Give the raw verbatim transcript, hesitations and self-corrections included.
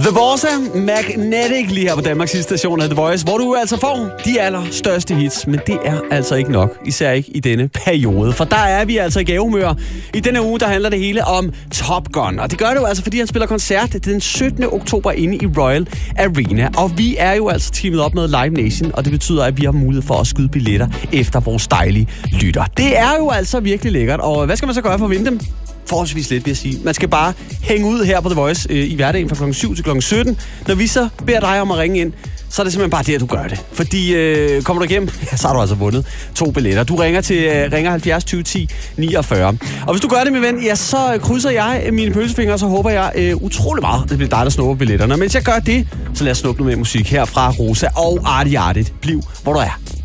The Bossa Magnetic lige her på Danmarks station af The Voice, hvor du altså får de allerstørste hits, men det er altså ikke nok, især ikke i denne periode, for der er vi altså i gavehumør. I denne uge, der handler det hele om Top Gun, og det gør det jo altså, fordi han spiller koncert den syttende oktober inde i Royal Arena, og vi er jo altså teamet op med Live Nation, og det betyder, at vi har mulighed for at skyde billetter efter vores dejlige lytter. Det er jo altså virkelig lækkert, og hvad skal man så gøre for at vinde dem? Forholdsvis lidt, vil jeg sige. Man skal bare hænge ud her på The Voice øh, i hverdagen fra klokken syv til klokken sytten. Når vi så beder dig om at ringe ind, så er det simpelthen bare det, at du gør det. Fordi øh, kommer du igennem, ja, så har du altså vundet to billetter. Du ringer til øh, ringer halvfjerds tyve ti niogfyrre. Og hvis du gør det, min ven, ja, så krydser jeg mine pølsefingre, og så håber jeg øh, utrolig meget, det bliver dig, der snupper billetterne. Mens jeg gør det, så lad os snuppe noget med musik her fra Rosa og Artie Artit. Bliv, hvor du er.